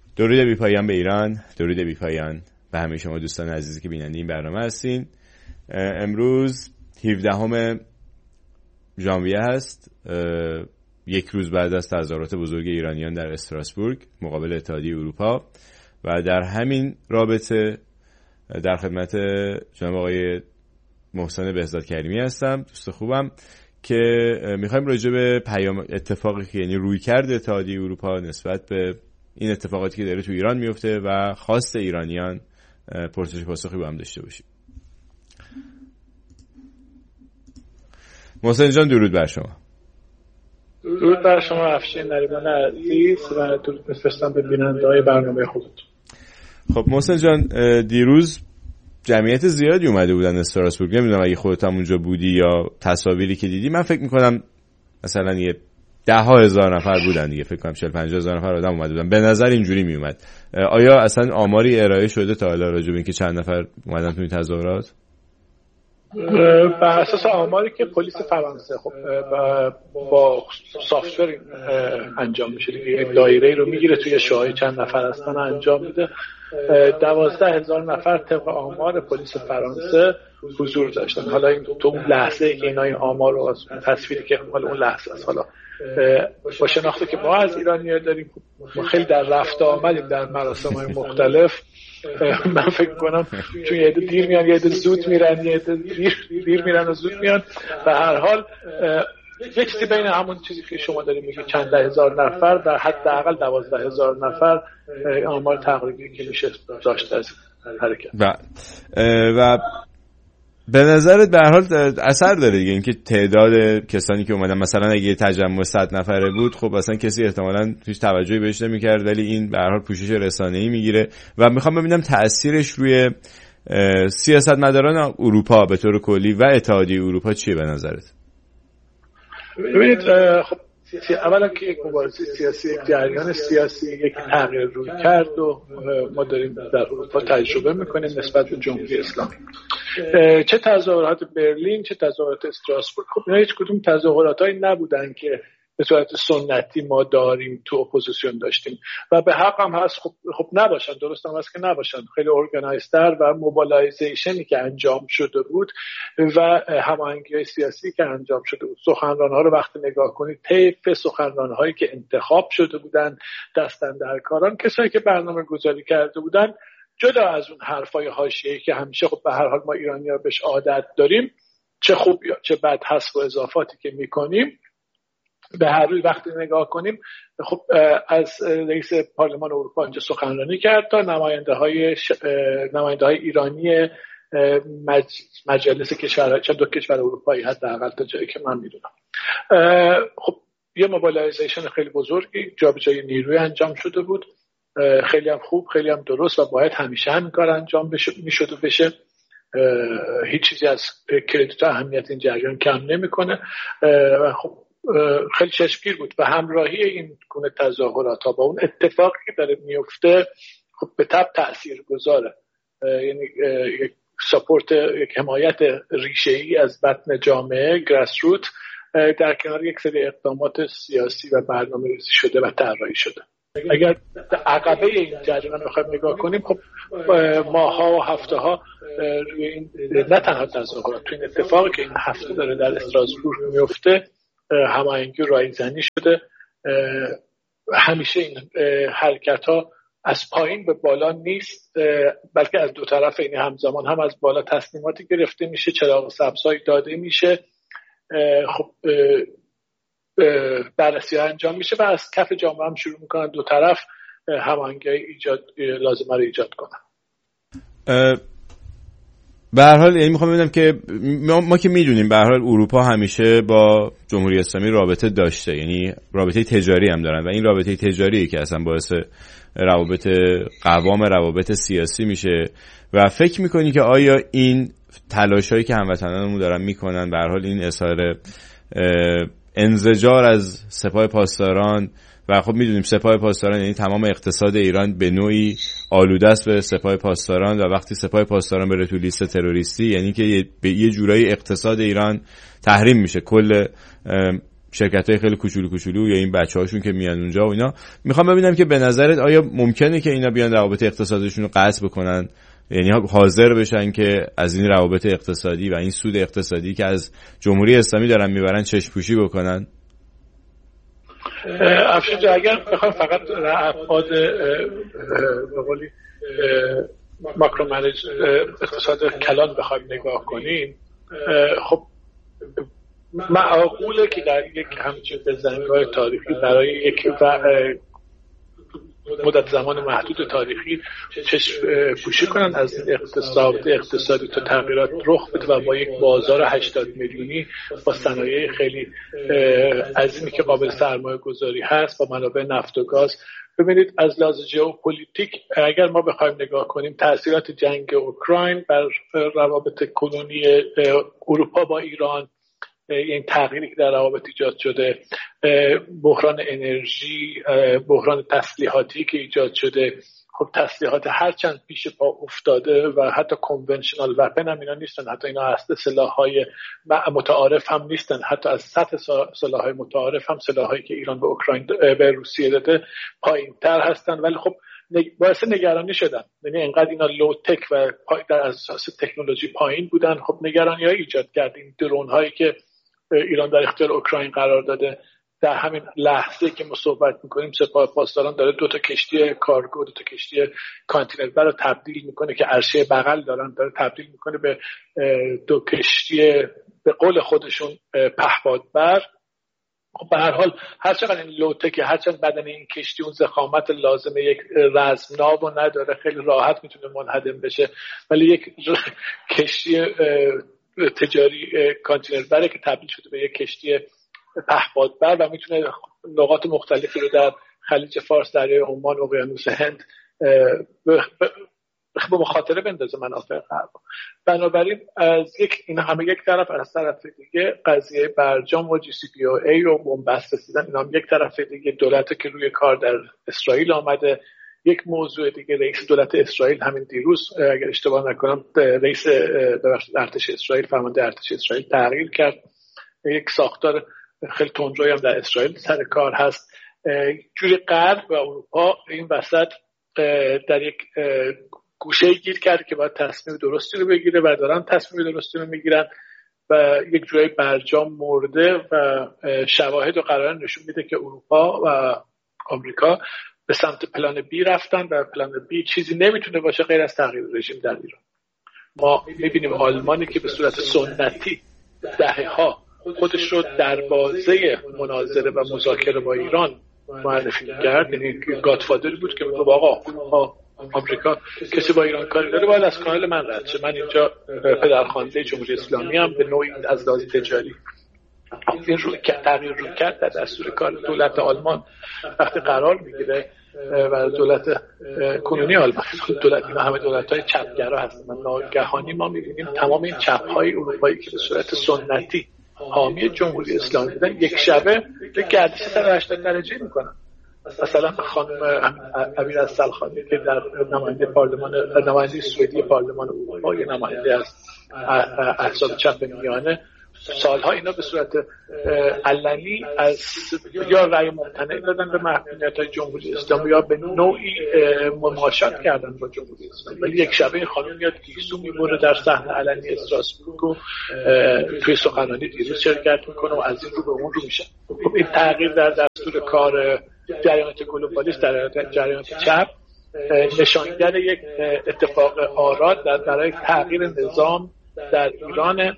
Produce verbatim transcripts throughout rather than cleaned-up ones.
درود بی پایان به ایران، درود بی پایان به همه شما دوستان عزیزی که بیننده این برنامه هستین. امروز هفدهم ژانویه هست، یک روز بعد از تظاهرات بزرگ ایرانیان در استراسبورگ مقابل اتحادیه اروپا و در همین رابطه در خدمت جناب آقای محسن بهزاد کریمی هستم، دوست خوبم، که میخوایم راجع به پیام اتفاقی که یعنی رویکرد اتحادیه اروپا نسبت به این اتفاقاتی که داره تو ایران میفته و خواست ایرانیان پرسش پاسخی با هم داشته باشیم. محسن جان درود بر شما. درود بر شما افشین نریمان عزیز و درود میفرستم به بیننده‌های برنامه خودتون. خب محسن جان، دیروز جمعیت زیادی اومده بودن استراسبورگ، نمیدونم اگه خودت هم اونجا بودی یا تصاویری که دیدی، من فکر میکنم مثلا یه ده ها هزار نفر بودن دیگه، فکر کنم چهل پنجاه هزار نفر آدم اومده بودن، به نظر اینجوری میومد. آیا اصلا آماری ارائه شده تا حالا راجع به اینکه چند نفر اومدن تو این تظاهرات؟ بر اساس آماری که پلیس فرانسه خب با سافتور انجام میشه دیگه، یک دایره رو میگیره توی شاهی چند نفر هستن انجام میده. دوازده هزار نفر طبق آمار پلیس فرانسه حضور داشتن. حالا این تو اون لحظه که اینا این آمار رو تصویری که حالا اون لحظه است، حالا با شناخته که ما از ایرانی‌ها داریم، ما خیلی در رفت آمدیم در مراسم‌های مختلف. من فکر کنم چون یه عده دیر میان، یه عده زود میرن، یه عده دیر, دیر میرن و زود میان. به هر حال یه چیزی بین همون چیزی که شما داریم میگید چند ده هزار نفر در حداقل دوازده هزار نفر آمار تقریبی که میشه داشته از حرکت. و و به نظرت به هر حال اثر داره دیگه اینکه تعداد کسانی که اومدن، مثلا اگه تجمع صد نفره بود خب اصلا کسی احتمالاً هیچ توجهی بهش نمی‌کرد، ولی این به هر حال پوشش رسانه‌ای میگیره و میخوام ببینم تأثیرش روی سیاستمداران اروپا به طور کلی و اتحادیه اروپا چیه به نظرت؟ ببینید خب اولا که یک مبارزه سیاسی، یک جریان سیاسی، یک تغییر روی کرد و ما داریم در اروپا تجربه میکنیم نسبت به جمهوری اسلامی. چه تظاهرات برلین چه تظاهرات استراسبورگ، خب اینا هیچ کدوم تظاهراتایی نبودن که به صورت سنتی ما داریم تو اپوزیسیون داشتیم و به حق هم هست خب, خب نباشن، درست هم هست که نباشن. خیلی ارگانایزتر و موبیلایزیشنی که انجام شده بود و هماهنگی‌های سیاسی که انجام شده بود، سخنران‌ها رو وقتی نگاه کنید، طیف سخنران‌هایی که انتخاب شده بودن دست‌اندرکاران، کسایی که برنامه گذاری کرده بودن، جدا از اون حرفای حاشیه‌ای که همیشه خب به هر حال ما ایرانی‌ها بهش عادت داریم، چه خوب یا چه بد حذف و اضافاتی که می‌کنیم، به هر روی وقتی نگاه کنیم خب از رئیس پارلمان اروپا اینجا سخنرانی کرد تا نماینده های ش... نماینده های ایرانی مج... مجلس کشورهای چند دو کشور اروپایی حداقل تا جایی که من میدونم. خب یه موبیلایزیشن خیلی بزرگی، جابجایی نیروی انجام شده بود، خیلی هم خوب، خیلی هم درست و باید همیشه همین کار انجام بشه میشد و بشه. هیچ چیزی از کردیت و اهمیت این جریان کم نمیکنه و خب خیلی چشمگیر بود و همراهی این گونه تظاهرات ها با اون اتفاقی که داره میفته خب به تبع تأثیر گذاره. یعنی یک ساپورت، یک حمایت ریشه‌ای از بطن جامعه، گراس روت، در کنار یک سری اقدامات سیاسی و برنامه‌ریزی شده و طراحی شده. اگر عقبه این جریان رو بخوایم نگاه کنیم، خب ماها و هفته ها روی این نه تنها تظاهرات، تو این اتفاقی که این هفته داره در استراسبورگ میفته هماهنگی رایزنی شده. همیشه این حرکت ها از پایین به بالا نیست، بلکه از دو طرف، این همزمان هم از بالا تصمیماتی گرفته میشه، چراغ سبزهایی داده میشه، خب بررسی ها انجام میشه و از کف جامعه هم شروع میکنن دو طرف هماهنگی ایجاد لازمه رو ایجاد کنن. به هر حال یعنی میخوام ببینم که ما, ما که میدونیم به هر حال اروپا همیشه با جمهوری اسلامی رابطه داشته، یعنی رابطه تجاری هم دارن و این رابطه تجاریه که اصلا باعث روابط قوام روابط سیاسی میشه و فکر میکنی که آیا این تلاشایی که هموطنانمون دارن میکنن، به هر حال این اظهار انزجار از سپاه پاسداران و خب میدونیم سپاه پاسداران یعنی تمام اقتصاد ایران به نوعی آلوده است به سپاه پاسداران و وقتی سپاه پاسداران بره تو لیست تروریستی یعنی که به یه جورایی اقتصاد ایران تحریم میشه، کل شرکت‌های خیلی کوچولو کوچولو یا این بچه‌هاشون که میان اونجا و اینا. میخوام ببینم که به نظرت آیا ممکنه که اینا بیان روابط اقتصادیشون رو قطع بکنن، یعنی حاضر بشن که از این روابط اقتصادی و این سود اقتصادی که از جمهوری اسلامی دارن میبرن چشم پوشی بکنن؟ افشین اگر بخوایم فقط ابعاد به قولی ماکرو منیج اقتصاد کلان بخوایم نگاه کنیم، خب معقوله که در یک همچین بزنگاه تاریخی برای یک مدت زمان محدود تاریخی چشم پوشی کنن از اقتصاد اقتصادی تا تغییرات رخ بده و با یک بازار هشتاد میلیونی با صنایع خیلی عظیمی که قابل سرمایه گذاری هست با منابع نفت و گاز. ببینید از لحاظ ژئوپلیتیک اگر ما بخوایم نگاه کنیم تاثیرات جنگ اوکراین بر روابط کنونی اروپا با ایران، این تغییری که در روابط ایجاد شده، بحران انرژی، بحران تسلیحاتی که ایجاد شده، خب تسلیحات هرچند پیش پا افتاده و حتی کنونشنال وپن هم اینا نیستن، حتی اینا اصل سلاح‌های متعارف هم نیستن، حتی از سطح سلاح‌های متعارف هم سلاح‌هایی که ایران به اوکراین به روسیه داده پایین‌تر هستن، ولی خب باعث نگرانی شدن. یعنی انقدر اینا لو تک و در اساس تکنولوژی پایین بودن، خب نگرانی‌های ایجاد کرد. این درون‌هایی که ایران در اختیار اوکراین قرار داده، در همین لحظه که ما صحبت میکنیم سپاه پاسداران داره دو تا کشتی کارگو، دو تا کشتی کانتینر رو تبدیل میکنه که عرشه بغل دارن، داره تبدیل میکنه به دو کشتی به قول خودشون پهپادبر. خب به هر حال هر چقدر این لوتکه، هر چقدر بدن این کشتی اون ضخامت لازم یک رزمناو رو نداره، خیلی راحت میتونه منهدم بشه، ولی یک کشتی تجاری کانتینر بره که تبدیل شده به یک کشتی پهپادبر و میتونه نقاط مختلفی رو در خلیج فارس، دریای عمان، اقیانوس هند به مخاطره بندازه منافع غرب. بنابراین از یک این همه یک طرف، از طرف دیگه قضیه برجام و جی سی پی او ای و بنبست رسیدن، اینا هم یک طرف دیگه، دولت که روی کار در اسرائیل آمده. یک موضوع دیگه، رئیس دولت اسرائیل همین دیروز اگر اشتباه نکنم رئیس ارتش اسرائیل، فرمانده ارتش اسرائیل تغییر کرد. یک ساختار خیلی تندرویی هم در اسرائیل سر کار هست. جوری غرب و اروپا این وسط در یک گوشه گیر کرد که باید تصمیم درستی رو بگیره و دارن تصمیم درستی رو میگیرن و یک جوری برجام مرده و شواهد و قرار نشون میده که اروپا و آمریکا به سمت پلان بی رفتن و پلان بی چیزی نمیتونه باشه غیر از تغییر رژیم در ایران. ما میبینیم آلمانی که به صورت سنتی دهه‌ها خودش رو در بازه مناظره و مذاکره با ایران معرفی کرد، یعنی گادفادر بود که میگه آقا آمریکا کسی با ایران کاری داره باید از کانال من رد شه، من اینجا پدرخوانده جمهوری اسلامی هم به نوعی از لحاظ تجاری. این رو تغییر رو کرد در دستور کار دولت آلمان وقتی قرار میگیره و دولت کنونی آلمان، دولت اینا همه دولت‌های چپگرا هستن. ناگهانی ما می‌بینیم تمام این چپ‌های اروپایی که به صورت سنتی حامی جمهوری اسلامی بودن یک شبه به گردش صد و هشتاد درجه میکنن. مثلا خانم امیر السلخانی که در نماینده پارلمان نماینده سوئدی پارلمان اروپا، یه نماینده از احزاب چپ میانه، سالها اینا به صورت علنی از یا رأی ممتنع دادن به محکومیت‌های جمهوری اسلامی یا به نوعی مماشات کردن با جمهوری اسلامی. ولی یک شبه این خانم میاد گیسو میبره در صحنه علنی استراسبورگ و توی سخنرانی دیروز شرکت میکنه و از این رو به اون رو میشه. خب این تغییر در دستور کار جریانات گلوبالیست، در جریانات چپ، نشانگر یک اتفاق آراد در برای تغییر نظام در ایران.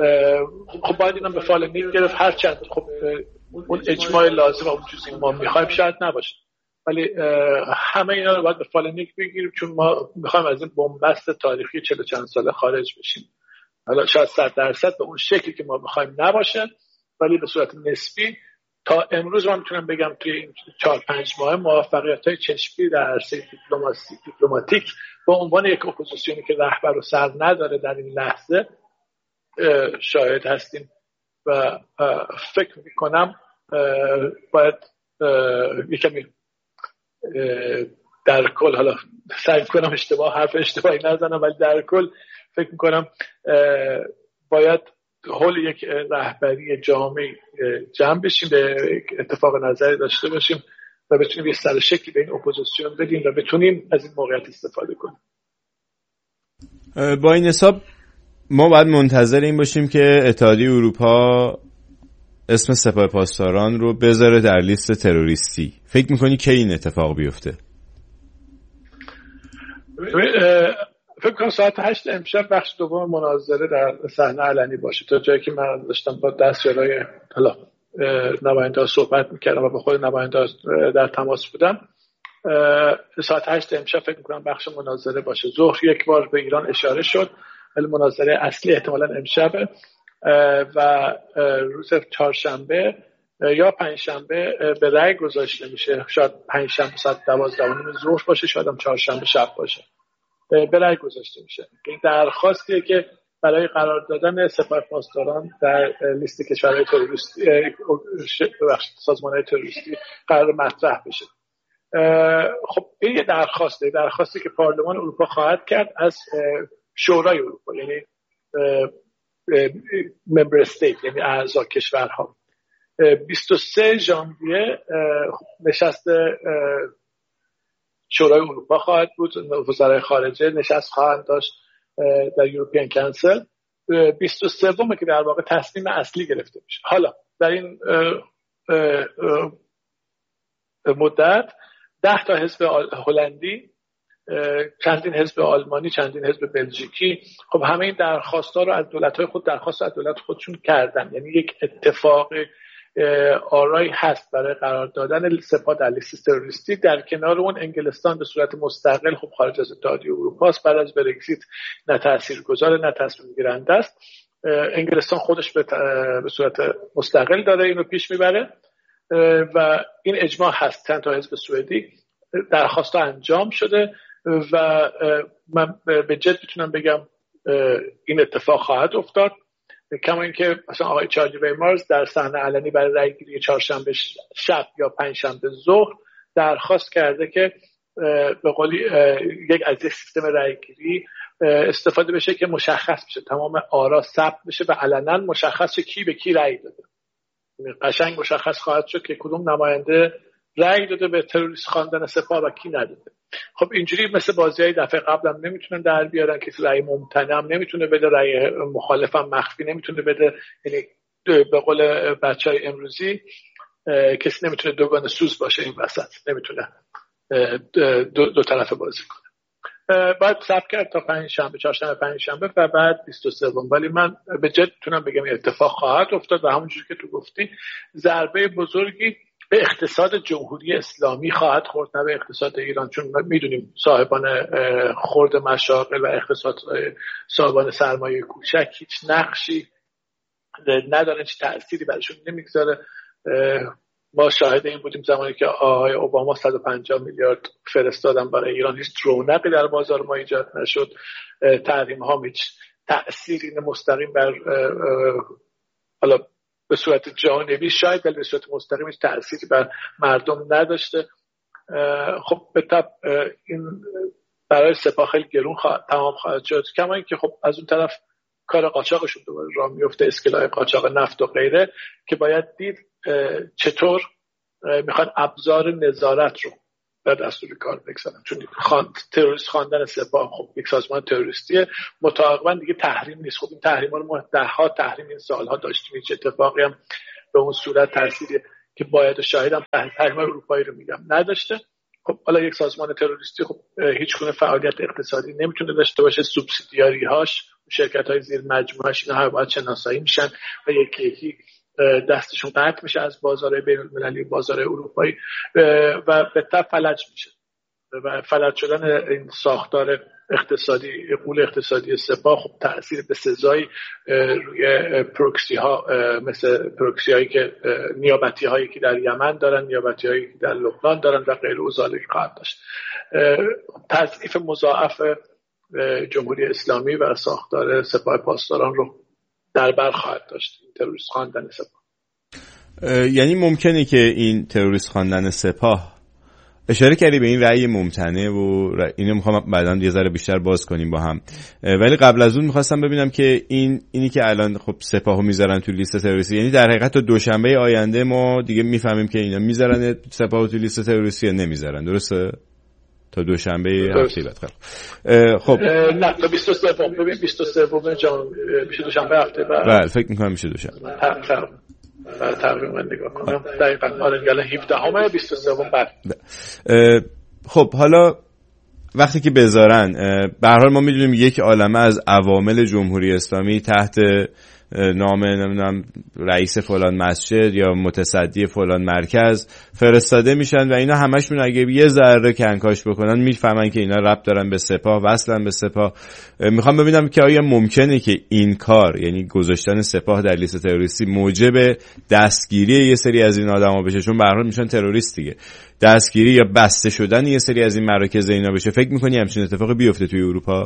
خب باید اینا به فال نیک گرفت، هرچند خب اون اجماع لازم و اون چیزی ما میخوایم شاید نباشه، ولی همه اینا رو باید به فال نیک بگیریم چون ما میخوایم از این بنبست تاریخی چهل و چند ساله خارج بشیم. حالا شاید صد درصد به اون شکلی که ما میخوایم نباشه، ولی به صورت نسبی تا امروز من میتونم بگم توی این چهار پنج ماه موفقیت‌های چشمی در عرصه دیپلماسی دیپلماتیک به عنوان یک اپوزیسیونی که رهبر و سر نداره در این لحظه شاهد هستیم و فکر میکنم باید یکمی در کل، حالا سعی کنم اشتباه حرف اشتباهی نزنم، ولی در کل فکر میکنم باید حول یک رهبری جامعی جمع بشیم، به اتفاق نظری داشته باشیم و بتونیم یه سر شکلی به این اپوزیسیون بدیم و بتونیم از این موقعیت استفاده کنیم. با این حساب ما باید منتظر این باشیم که اتحادیه اروپا اسم سپاه پاسداران رو بذاره در لیست تروریستی. فکر میکنی کی این اتفاق بیفته؟ فکر کنم ساعت هشت امشب بخش دوم مناظره در صحنه علنی باشه. تا جایی که من داشتم با دستیارای حالا نماینده صحبت میکردم و با خود نماینده در تماس بودم، ساعت هشت امشب فکر میکنم بخش مناظره باشه. ظهر یک بار به ایران اشاره شد، ولی مناظره اصلی احتمالاً امشبه و روز چهارشنبه یا پنجشنبه به رأی گذاشته میشه. شاید پنجشنبه ساعت دوازده و نیم ظهر باشه، شاید هم چهارشنبه شب باشه. به رأی گذاشته میشه. این درخواستیه که برای قرار دادن سپاه پاسداران در لیست کشورهای تروریستی، سازمانهای تروریستی قرار مطرح بشه. خب این یه درخواسته، درخواستی که پارلمان اروپا خواهد کرد از شورای اروپا، یعنی ممبر استیت، یعنی اعضا کشورها. بیست و سوم ژانویه نشست شورای اروپا خواهد بود، وزرای خارجه نشست خواهند داشت در یوروپیان کانسل. بیست و سوم که در واقع تصمیم اصلی گرفته میشه. حالا در این مدت ده تا حزب هلندی، چندین حزب آلمانی، چندین حزب بلژیکی، خب همه این درخواست‌ها رو از دولت‌های خود درخواست از دولت خودشون کردن. یعنی یک اتفاق آرایی هست برای قرار دادن سپاه در لیست تروریستی. در کنار اون انگلستان به صورت مستقل، خب خارج از اتحادیه اروپا است، بعد از برگزیت نه تاثیرگذار نه تصمیم گیرنده است. انگلستان خودش به, به صورت مستقل داره اینو پیش میبره و این اجماع هست. چند تا حزب سوئدی درخواست‌ها انجام شده و من به جد میتونم بگم این اتفاق خواهد افتاد. کما اینکه مثلا آقای چارلی ویمارز در صحنه علنی برای رأیگیری چهارشنبه شب یا پنجشنبه ظهر درخواست کرده که به قولی یک از یک سیستم رأیگیری استفاده بشه که مشخص بشه، تمام آرا ثبت بشه و علنا مشخص شه کی به کی رأی داده. قشنگ مشخص خواهد شد که کدوم نماینده رأی داده به تروریست خواندن سپاه و کی نداده. خب اینجوری مثل بازی‌های دفعه قبلم نمیتونن در بیارن، کسی رأی ممتنع هم نمیتونه بده، رأی مخالف هم مخفی نمیتونه بده. یعنی به قول بچهای امروزی کسی نمیتونه دوگانه سوز باشه این وسط، نمیتونه دو, دو طرفه بازی کنه. باید صبر کرد تا پنجشنبه، چهارشنبه، پنجشنبه و بعد بیست و سه. ولی من به جد میتونم بگم اتفاق خواهد افتاد و همونجوری که تو گفتی ضربه بزرگی به اقتصاد جمهوری اسلامی خواهد خورد، نه به اقتصاد ایران، چون میدونیم صاحبان خرد مشاغل و اقتصاد صاحبان سرمایه کوچک هیچ نقشی ندارن، هیچ تأثیری برشون نمیگذاره. ما شاهد این بودیم زمانی که آقای اوباما صد و پنجاه میلیارد فرستادن برای ایران، هیچ رونقی در بازار ما ایجاد نشد. تحریم ها هیچ تأثیری مستقیم بر حالا به صورت جانبی شاید، ولی به صورت مستقیم هیچ تأثیری بر مردم نداشته. خب به طب این برای سپاه خیلی گرون خواهد تمام خواهد شد. کما اینکه خب از اون طرف کار قاچاقشون دوباره راه میفته، اسکلای قاچاق نفت و غیره، که باید دید چطور میخوان ابزار نظارت رو در دستور کار بگذارن. چون خان... تروریست خواندن سپاه خب یک سازمان تروریستیه، متعاقبا دیگه تحریم نیست. خب این تحریم ها رو ما ده ها تحریم این سالها داشتیم، هیچ اتفاقی هم به اون صورت تأثیری که باید و شاهد هم تحریم اروپایی رو میگم نداشته. خب حالا یک سازمان تروریستی خب هیچ گونه فعالیت اقتصادی نمیتونه داشته باشه، سوبسیدیاری هاش، شرکت های زیر مجموعه‌اش اینا باید شناسایی میشن و یکی یکی دستشون قطع میشه از بازار بین المللی، بازار اروپایی و به تبع فلج میشه. و فلج شدن این ساختار اقتصادی، غول اقتصادی سپاه خب تأثیر به سزایی روی پروکسی ها، مثل پروکسی هایی که نیابتی هایی که در یمن دارن، نیابتی هایی که در لبنان دارن و غیر و ذالک خواهد داشت. تضعیف مضاعف جمهوری اسلامی و ساختار سپاه پاسداران رو در بر خواهد داشت این تروریست خواندن سپاه. یعنی ممکنه که این تروریست خواندن سپاه اشاره کردی به این رأی ممتنع و ر... اینو میخوام بعداً یه ذره بیشتر باز کنیم با هم، ولی قبل از اون میخواستم ببینم که این اینی که الان خب سپاهو میذارن تو لیست تروریستی، یعنی در حقیقت تا دوشنبه آینده ما دیگه میفهمیم که اینا میذارن سپاهو تو لیست تروریستی یا نمیذارن، درسته؟ تا دوشنبه هفته بعد. خب نه تا بیست و سه ببین بیست و سه جان میشه دوشنبه هفته بعد. بله فکر میکنم میشه دوشنبه. تقریبا نگاه کنم دقیقاً آره گله هفدهم بیست و سه بعد. خب حالا وقتی که بذارن، به هر حال ما میدونیم یک عالمه از عوامل جمهوری اسلامی تحت نام نمیدونم رئیس فلان مسجد یا متصدی فلان مرکز فرستاده میشن و اینا همشون اگه یه ذره کنکاش بکنن میفهمن که اینا ربط دارن به سپاه، وصلن به سپاه. میخوام ببینم که آیا ممکنه که این کار، یعنی گذاشتن سپاه در لیست تروریستی، موجب دستگیری یه سری از این آدما بشه؟ چون به هر حال میشن تروریست دیگه، دستگیری یا بسته شدن یه سری از این مراکز اینا بشه. فکر میکنی همچین اتفاقی بیفته توی اروپا؟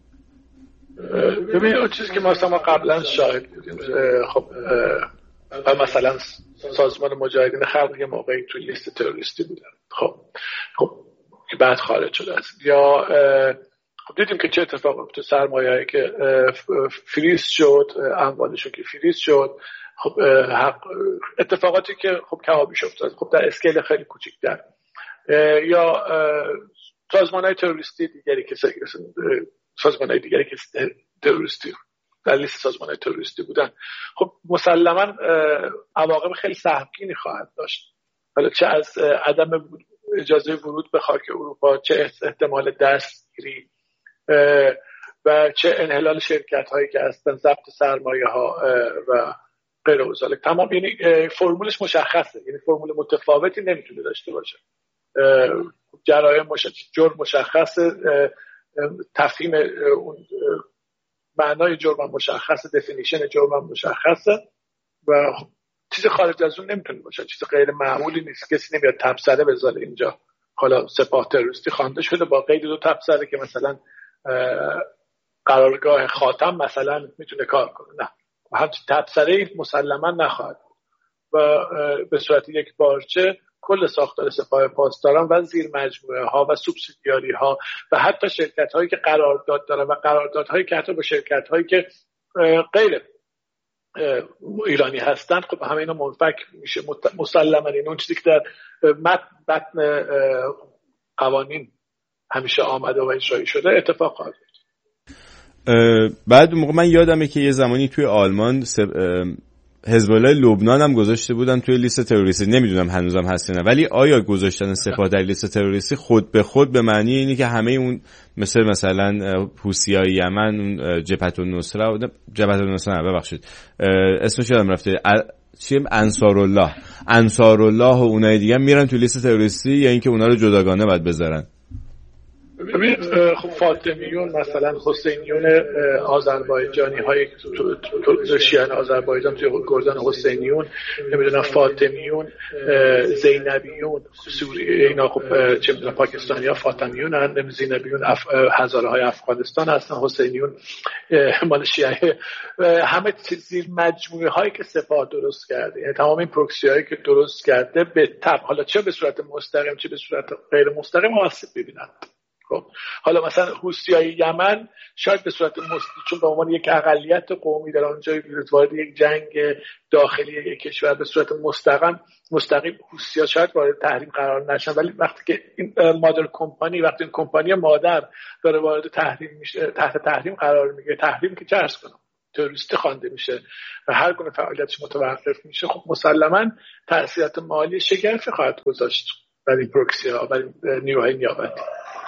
ببین اون چیزی که ما اصلا قبلا شاهد بودیم، خب مثلا سازمان مجاهدین خلق یه موقعی توی لیست تروریستی بودن، خب خب که بعد خارج شده است، یا خب دیدیم که چه اتفاقی افتاد، سرمایه‌ای که فریز شد، اموالشون که فریز شد، خب اتفاقاتی که خب کبابیش افتاد، خب در اسکیل خیلی کوچیک‌تر، یا سازمان‌های تروریستی دیگری که سازمان‌های دیگری که تروریستی در لیست سازمان‌های تروریستی بودن، خب مسلماً عواقب خیلی سهمگینی خواهد داشت، حالا چه از عدم اجازه ورود به خاک اروپا، چه احتمال دستگیری و چه انحلال شرکت‌هایی که هستن، ضبط سرمایه‌ها و غیر و ذالک. تمام، یعنی فرمولش مشخصه، یعنی فرمول متفاوتی نمیتونه داشته باشه. جرایم مشخص، جرم مشخصه، تفهیم اون معنای جرم مشخصه، دفینیشن جرم مشخصه و چیز خارج از اون نمیتونه باشه، چیز غیر معمولی نیست. کسی نمیاد تبصره بذاره اینجا حالا سپاه تروریستی خوانده شده با قید دو تبصره که مثلا قرارگاه خاتم مثلا میتونه کار کنه، نه، همچین تبصره مسلما نخواهد و به صورت یک بارچه کل ساختار سپاه پاسداران و زیر مجموعه ها و سوبسیدیاری ها و حتی شرکت هایی که قرارداد دارن و قراردادهایی که حتی با شرکت هایی که غیر ایرانی هستند، خب همه اینا منفک میشه. مسلما این اون چیزی که در متن قوانین همیشه آمده و اجرایی شده اتفاق خواهد. بعد موقع من یادمه که یه زمانی توی آلمان سب... حزب الله لبنان هم گذاشته بودن توی لیست تروریستی، نمیدونم هنوزم هست نه، ولی آیا گذاشتن سپاه در لیست تروریستی خود به خود به معنی اینی که همه اون مثل مثلا حوثیای یمن، اون جبهت النصره جبهت النصره ببخشید اسمش یادم رفته چی، انصارالله انصارالله و اونای دیگه میرن توی لیست تروریستی، یا اینکه اونا رو جداگانه باید بذارن؟ ببین خب فاطمیون مثلا حسینیون آذربایجانی های شیعه آذربایجان توی گردان حسینیون، نمیدونم فاطمیون، زینبیون سوریه، اینا خب چه میدونم پاکستانی ها فاطمیون هستن، زینبیون اف... هزاره های افغانستان هستن، حسینیون مال شیعه، همه زیر مجموعه هایی که سپاه درست کرده، یعنی تمام این پروکسی هایی که درست کرده به تبع، حالا چه به صورت مستقیم چه به صورت غیر مستقیم آسیب ببینند. خب حالا مثلا حوثیای یمن شاید به صورت مستقیم، چون به عنوان یک اقلیت قومی در آنجا وارد یک جنگ داخلی یک کشور به صورت مستقیم مستقیم حوثی‌ها شاید وارد تحریم قرار نشن، ولی وقتی که این مادر کمپانی، وقتی این کمپانی مادر داره وارد تحریم میشه، تحت تحریم قرار میگیره، تحریم که چه عرض کنم تروریستی خوانده میشه و هر گونه فعالیتش متوقف میشه، خب مسلماً تأثیرات مالی شگرفی خواهد گذاشت برای این پروکسی‌ها، برای نیروهای نیابتی.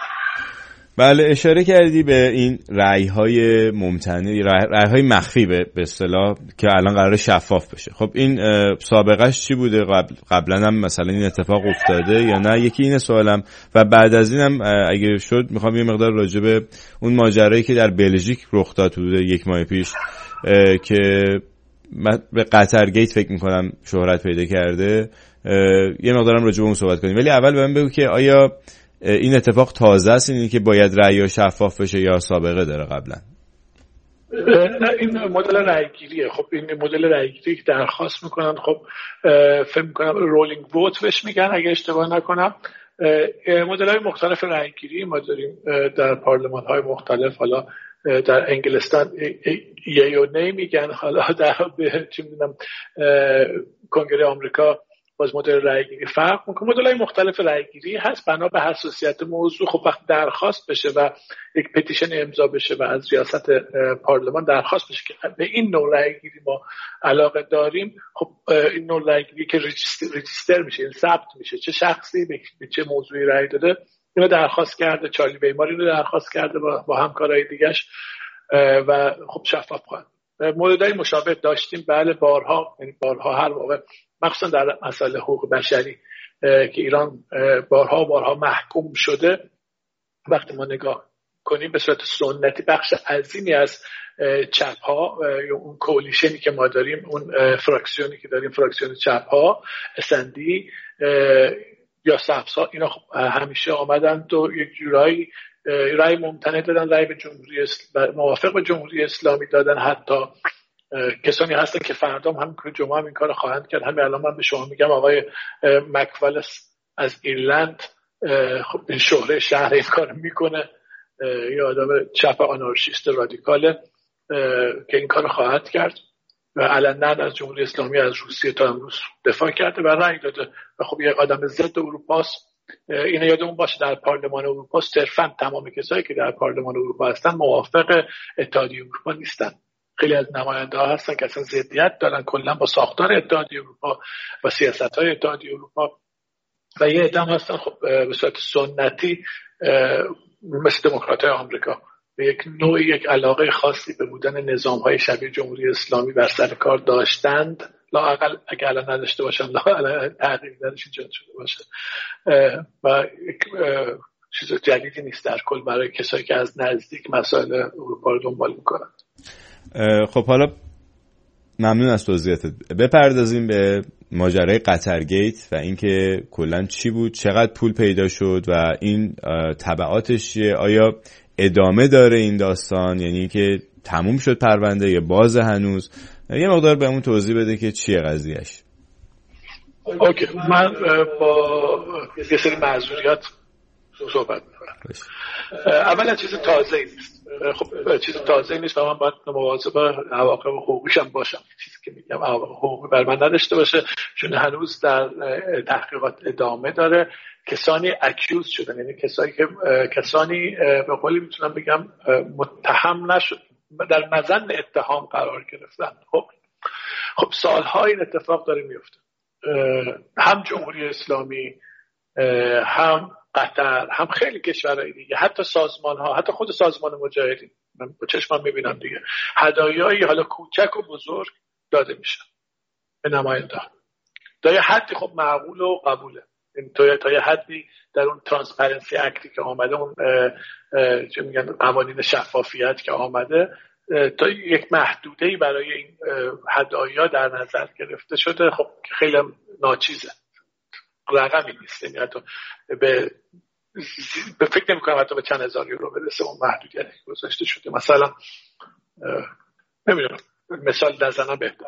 بله، اشاره کردی به این رأی‌های ممتنع، رأی‌های مخفی به اصطلاح که الان قرار شفاف بشه. خب این سابقهش چی بوده؟ قبل قبلا هم مثلا این اتفاق افتاده یا نه؟ یکی اینه سوالم. و بعد از اینم اگه شد میخوام یه مقدار راجع به اون ماجرایی که در بلژیک رخ داد حدود یک ماه پیش که به قطر گیت فکر میکنم شهرت پیدا کرده، یه مقدارم راجع به اون صحبت کنیم. ولی اول بهم بگو که آیا این اتفاق تازه است، اینی که باید رأی شفاف بشه، یا سابقه داره قبلا؟ نه، این مدل رأیگیریه. خب این مدل رأیگیری که درخواست میکنن، خب فکر میکنم رولینگ ووت بهش میگن اگه اشتباه نکنم، مدل‌های مختلف رأی‌گیری ما داریم در پارلمان‌های مختلف. حالا در انگلستان یه و نه میگن، حالا در چی می‌دونم کنگره آمریکا باز مدل رأی‌گیری فرق می‌کنه. مدل‌های مختلف رأی‌گیری هست بنا به حساسیت موضوع. خب وقت درخواست بشه و یک پتیشن امضا بشه و از ریاست پارلمان درخواست بشه که به این نوع رأی‌گیری ما علاقه داریم، خب این نوع رأی‌گیری که رجیستر میشه، این ثبت میشه چه شخصی به چه موضوعی رأی داده، اینو درخواست کرده. چارلی ویمار اینو درخواست کرده با, با همکارای دیگه‌اش و خب شفاف خواهد. موردهای مشابه داشتیم بله بارها، یعنی بارها هر موقع مخصوصا در مسائل حقوق بشری که ایران بارها بارها محکوم شده، وقتی ما نگاه کنیم به صورت سنتی بخش عظیمی از چپ ها یا اون کولیشنی که ما داریم، اون فراکسیونی که داریم، فراکسیون چپ ها اسندی یا سبزها، اینا خب همیشه آمدن و یک جورایی رای ممتنع دادن، رای به جمهوری اسلامی، موافق به جمهوری اسلامی دادن. حتی کسانی هستن که فردا هم همین جمعه هم این کار خواهند کرد. همین الان من به شما میگم آقای مکوالس از ایرلند، خب این شهره شهر این کار میکنه، یه آدم چپ آنارشیست رادیکاله که این کار خواهد کرد و علنا از جمهوری اسلامی از روسیه تا امروز دفاع کرده و رأی داده و خب یه آدم ضد اروپاست. اینو یادمون باشه در پارلمان اروپا صرفا تمام کسایی که در پارلمان اروپا هستن موافق اتحادیه اروپا نیستن. خیلی از نماینده ها هستن که اصلا ضدیت دارن کلا با ساختار اتحادیه اروپا و سیاست‌های اتحادیه اروپا و یه عده هستن خب به صورت سنتی مثل دموکرات‌های آمریکا به یک نوع یک علاقه خاصی به بودن نظام‌های شبیه جمهوری اسلامی بر سر کار داشتند، لااقل اگر الان نداشته باشن، لااقل تغییر درش ایجاد شده باشه و یک چیز جدیدی نیست در کل برای کسایی که از نزدیک مسائل اروپا رو دنبال میکنن. خب حالا ممنون از توضیحاتت. بپردازیم به ماجرای قطر گیت و اینکه کلا چی بود، چقدر پول پیدا شد و این تبعاتش چیه. آیا ادامه داره این داستان، یعنی که تموم شد پرونده یا باز هنوز؟ یه مقدار بهمون توضیح بده که چیه قضیهش. اوکی، من با یه سری معذوریات صحبت میکنم. اولا چیز تازه نیست. خب چیز تازه نیست و من باید مواظب عواقب حقوقیشم باشم. چیزی که میگم عواقب حقوقی بر من نداشته باشه، چون هنوز در تحقیقات ادامه داره. کسانی اکیوز شدن، یعنی کسانی که کسانی به قولی میتونم بگم متهم نشد، در مظن اتهام قرار گرفتن. خب خب سالها این اتفاق داره میفته. هم جمهوری اسلامی، هم قطر، هم خیلی کشورهای دیگه، حتی سازمان ها، حتی خود سازمان مجاهدین، من با چشمم میبینم دیگه، هدایایی حالا کوچک و بزرگ داده میشه به نماینده ها. تا یه حدی خب معقول و قبوله، تا یه حدی در اون ترانسپرنسی اکتی که آمده، اون چه میگن قوانین شفافیت که آمده، تا یک محدوده‌ای برای این هدایا در نظر گرفته شده. خب خیلی ناچیزه، رقمی نیست، یعنی حتی به به فکر نمی کنم حتی به چند هزار یورو برسه اون محدودیتی که گذاشته شده. مثلا نمیدونم، مثال نزنم بهتر،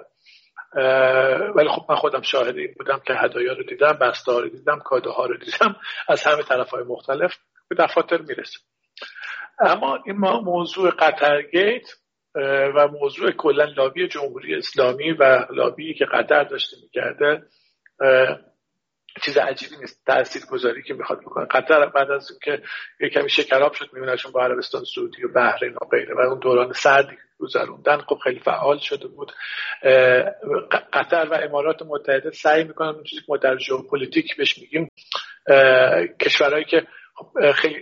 ولی خب من خودم شاهد این بودم که هدایا رو دیدم، بسته ها رو دیدم، کادوها رو دیدم، از همه طرف‌های مختلف به دفاتر میرسه. اما این موضوع قطر گیت و موضوع کلا لابی جمهوری اسلامی و لابی که قطر داشته میکرده چیز عجیبی نیست. تاثیرگذاری که میخواد بکنه قطر بعد از اینکه یک کمی شکراب شد میونشون با عربستان سعودی و بحرین و غیره و اون دوران سردی گذروندن، خب خیلی فعال شده بود. قطر و امارات متحده سعی میکنن اون چیزی که ما در ژئوپلیتیک بهش میگیم کشورهایی که خب خیلی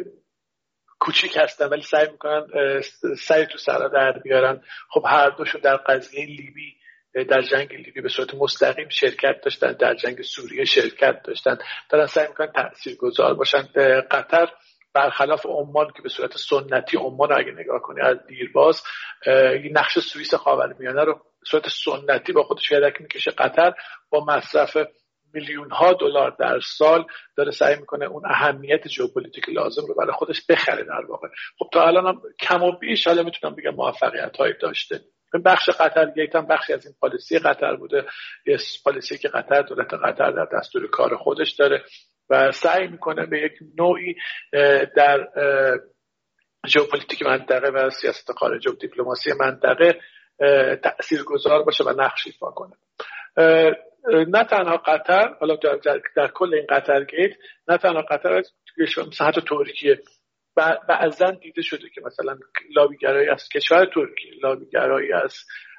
کوچیک هستن ولی سعی میکنن سعی تو سرا در بیارن. خب هر دوشون در قضیه لیبی، در جنگ لیبی به صورت مستقیم شرکت داشتن، در جنگ سوریه شرکت داشتن، دارن سعی میکنن تاثیرگذار باشن. قطر برخلاف عمان که به صورت سنتی، عمان اگه نگاه کنی از دیرباز این نقش سوئیس خاورمیانه رو به صورت سنتی با خودش یدک میکشه، قطر با مصرف میلیون ها دلار در سال داره سعی میکنه اون اهمیت ژئوپلیتیک لازم رو برای خودش بخره در واقع. خب تا الان هم کم و بیش حالا میتونم بگم موفقیت هایی داشته. بخش قطر گیت هم بخشی از این پالیسی قطر بوده، یه پالیسی که قطر، دولت قطر در دستور کار خودش داره و سعی میکنه به یک نوعی در ژئوپلیتیک منطقه و سیاست خارجه و دیپلماسی منطقه تاثیرگذار باشه و نقش ایفا کنه. نه تنها قطر، حالا در, در کل این قطر گیت، نه تنها قطر، مثلا حتی ترکیه بعضا دیده شده که مثلا لابیگرایی از کشور ترکیه، لابیگرایی از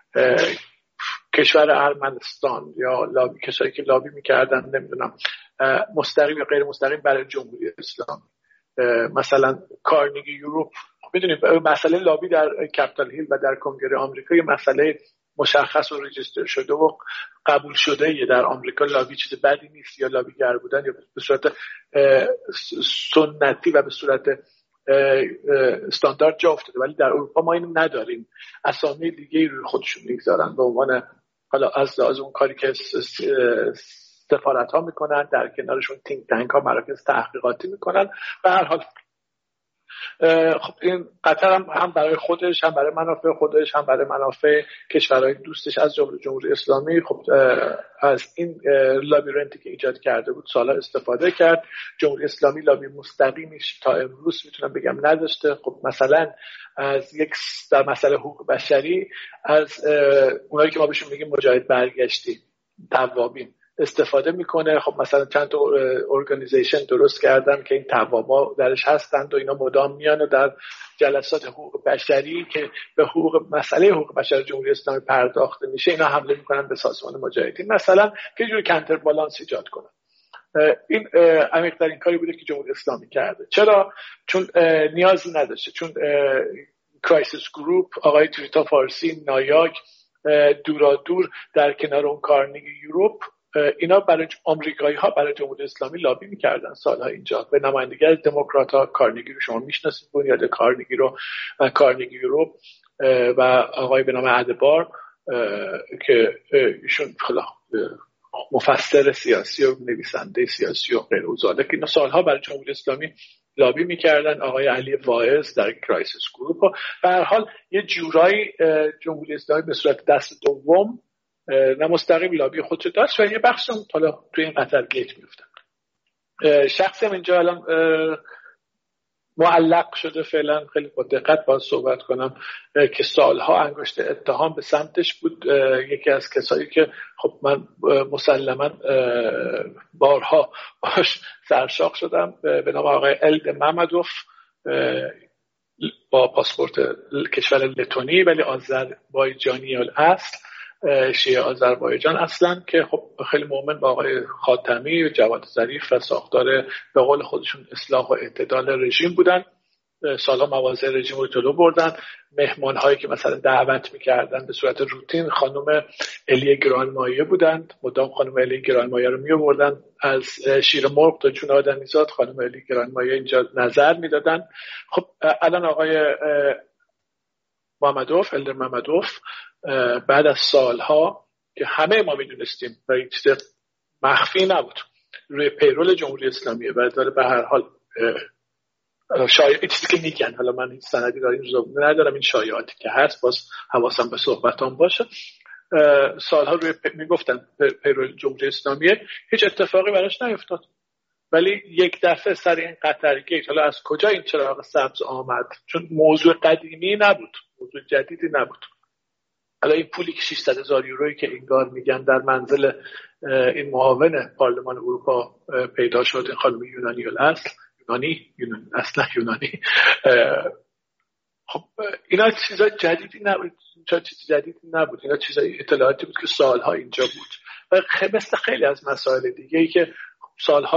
کشور ارمنستان یا لابی کسایی که لابی میکردن نمیدونم مستقیم یا غیر مستقیم برای جمهوری اسلامی، مثلا کارنگی یوروپ. میدونید مسئله لابی در کپیتال هیل و در کنگره آمریکا یه مسئله مشخص و رجیستر شده و قبول شده یه در آمریکا. لابی چیز بدی نیست، یا لابیگر بودن یا به صورت سنتی و به صورت استاندارد جا افتاده، ولی در اروپا ما اینو نداریم. اسامی دیگه روی خودشون میگذارن به عنوان حالا از از اون کاری که سفارت ها میکنن، در کنارشون تینک تانک ها مراکز تحقیقاتی میکنن. به هر حال خب این قطر هم, هم برای خودش، هم برای منافع خودش، هم برای منافع کشورهای دوستش از جمله جمهوری اسلامی خب از این لابیرنتی که ایجاد کرده بود سالا استفاده کرد. جمهوری اسلامی لابی مستقیمیش تا امروز میتونم بگم نداشته. خب مثلا از یک در مسئله حقوق بشری از اونایی که ما بهشون میگیم مجاهد برگشتی، توابین استفاده میکنه. خب مثلا چند تا ارگانیزیشن درست کردن که این توابا درش هستند و اینا مدام میان و در جلسات حقوق بشری که به حقوق مسئله حقوق بشر جمهوری اسلامی پرداخته میشه اینا حمله میکنن به سازمان مجاهدین مثلا که جوری کانتر بالانس ایجاد کنن. این عمیق‌ترین کاری بوده که جمهوری اسلامی کرده. چرا؟ چون نیازی نداشته، چون کرایسیس گروپ، آقای تریتا فارسی، نایاک، دورا دور در کنار اون کارنگی یوروپ، اینا برای آمریکایی ها برای جمهوری اسلامی لابی میکردن سالها اینجا به نمایندگی از دموکرات ها. کارنگی رو شما میشناسید، بنیاد کارنگی رو، کارنگی یوروپ و آقای به نام ادبار که ایشون خلا مفسر سیاسی و نویسنده سیاسی و غیر اوزاده که اینا سالها برای جمهوری اسلامی لابی میکردن. آقای علی واعظ در کرایسیس گروپ. به هر حال یه جورایی جمهوری اسلامی به صورت دست دوم نه مستقیم لابی خودشو داشت و یه بخش هم حالا توی این قطر گیت میفتن. شخصی هم اینجا الان معلق شده فعلا، خیلی با دقت باید صحبت کنم، که سالها انگشت اتهام به سمتش بود. یکی از کسایی که خب من مسلما بارها باش سرشاق شدم به نام آقای الد ممدوف با پاسپورت کشور لتونی ولی آذربایجانی الاصل، شیعه آذربایجان اصلا، که خب خیلی مؤمن با آقای خاتمی و جواد ظریف و ساختار به قول خودشون اصلاح و اعتدال رژیم بودن. سالها مواضع رژیم رو جلو بردن. مهمان هایی که مثلا دعوت میکردن به صورت روتین خانم الی گرانمایه بودند، مدام خانم الی گرانمایه رو می آوردن. از شیر مرغ تا جون آدمیزاد خانم الی گرانمایه اینجا نظر میدادن. خب الان آقای محمدوف، الدر محمدوف، بعد از سالها که همه ما میدونستیم و این چیز مخفی نبود روی پیرول جمهوری اسلامیه و داره به هر حال شایعه چیزی که میگن، حالا من این سندی دارم این ندارم، این شایعاتی که هست باز حواسم به صحبتام باشه، سالها روی پ... میگفتن پیرول جمهوری اسلامیه، هیچ اتفاقی براش نیفتاد. ولی یک دفعه سر این قطر گیت، حالا از کجا این چراغ سبز آمد؟ چون موضوع قدیمی نبود، موضوع جدیدی نبود. حالا این پولی که ششصد هزار یورویی که انگار میگن در منزل این معاون پارلمان اروپا پیدا شد، این خانم یونانی الاصل، یونانی یونانی اصلا یونانی، خب اینا چیزای جدیدی نبود، چیزای جدیدی نبود، اینا چیزای اطلاعاتی بود که سالها اینجا بود و مثل خیلی از مسائل دیگه ای که سالها